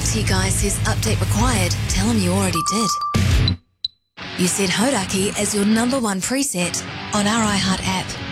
Auntie Guy says update required, tell him you already did. You set Hodaki as your number one preset on our iHeart app.